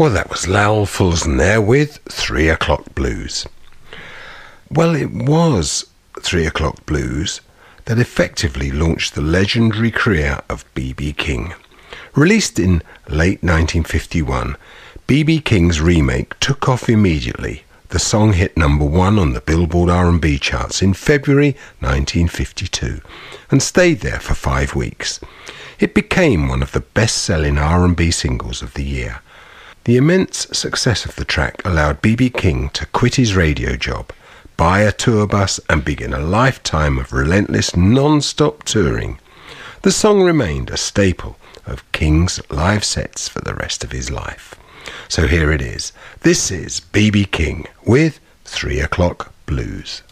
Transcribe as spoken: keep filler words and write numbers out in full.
Well, that was Lowell Fulson there with Three O'Clock Blues. Well, it was Three O'Clock Blues that effectively launched the legendary career of B B King. Released in late nineteen fifty-one, B B King's remake took off immediately. The song hit number one on the Billboard R and B charts in February nineteen fifty-two and stayed there for five weeks. It became one of the best-selling R and B singles of the year. The immense success of the track allowed B B King to quit his radio job, buy a tour bus and begin a lifetime of relentless non-stop touring. The song remained a staple of King's live sets for the rest of his life. So here it is. This is B B King with Three O'Clock Blues.